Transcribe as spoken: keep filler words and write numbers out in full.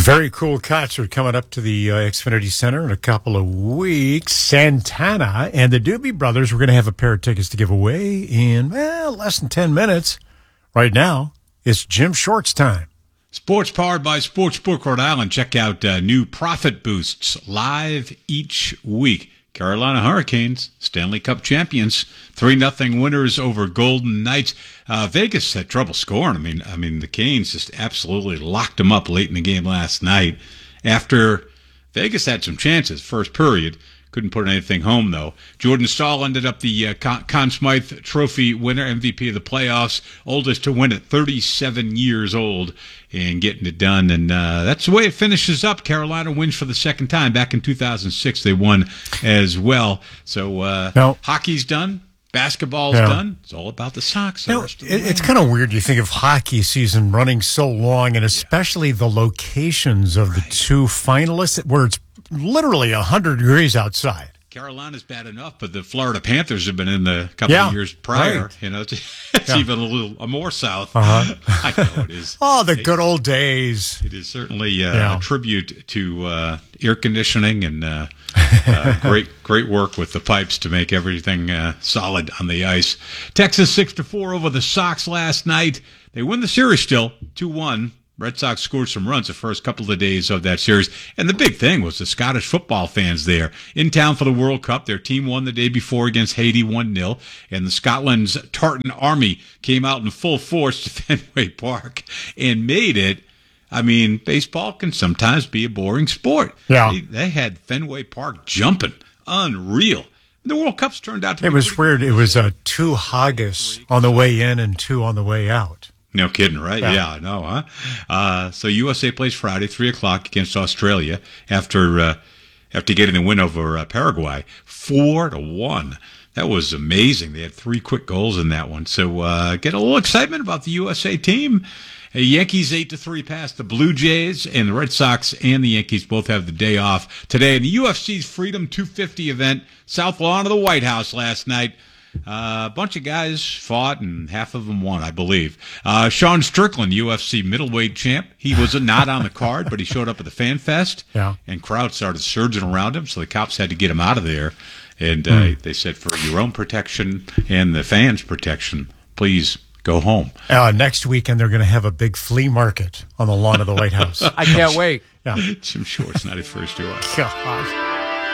Very cool concert coming up to the uh, Xfinity Center in a couple of weeks. Santana and the Doobie Brothers. We're going to have a pair of tickets to give away in, well, less than ten minutes. Right now, it's Jim Short's time. Sports powered by Sportsbook Rhode Island. Check out uh, new profit boosts live each week. Carolina Hurricanes, Stanley Cup champions, three nothing winners over Golden Knights. Uh, Vegas had trouble scoring. I mean, I mean, the Canes just absolutely locked them up late in the game last night. After Vegas had some chances, first period, couldn't put anything home though. Jordan Staal ended up the uh, Con-, Conn Smythe Trophy winner, M V P of the playoffs, oldest to win at thirty-seven years old, and getting it done. And uh, that's the way it finishes up. Carolina wins for the second time. Back in two thousand six, they won as well. So uh, no. hockey's done. Basketball's yeah. done. It's all about the Sox. No, it, it's kind of weird. You think of hockey season running so long, and especially yeah. the locations of right. the two finalists, where it's literally one hundred degrees outside. Carolina's bad enough, but the Florida Panthers have been in the couple yeah, of years prior. Right. You know, it's, it's yeah. even a little uh, more south. Uh-huh. I know it is. Oh, the good old days. It is certainly uh, yeah. a tribute to uh, air conditioning and uh, uh, great great work with the pipes to make everything uh, solid on the ice. Texas six to four over the Sox last night. They win the series still, two one. Red Sox scored some runs the first couple of days of that series. And the big thing was the Scottish football fans there in town for the World Cup. Their team won the day before against Haiti one nil. And the Scotland's Tartan Army came out in full force to Fenway Park and made it. I mean, baseball can sometimes be a boring sport. Yeah. They, they had Fenway Park jumping. Unreal. The World Cup's turned out to be It was weird. It was uh, two Haggis on the way in and two on the way out. No kidding, right? Yeah, yeah no, huh? Uh, so U S A plays Friday, three o'clock against Australia after uh, after getting the win over uh, Paraguay, four to one. That was amazing. They had three quick goals in that one. So uh, get a little excitement about the U S A team. The Yankees eight to three past the Blue Jays, and the Red Sox and the Yankees both have the day off today. In the U F C's Freedom two fifty event, South Lawn of the White House last night. Uh, a bunch of guys fought, and half of them won, I believe. Uh, Sean Strickland, U F C middleweight champ, he was not on the card, but he showed up at the Fan Fest, yeah. and crowds started surging around him, so the cops had to get him out of there. And uh, mm. they said, for your own protection and the fans' protection, please go home. Uh, next weekend, they're going to have a big flea market on the lawn of the White House. I can't wait. Yeah. Jim Short's not at first, do I? God.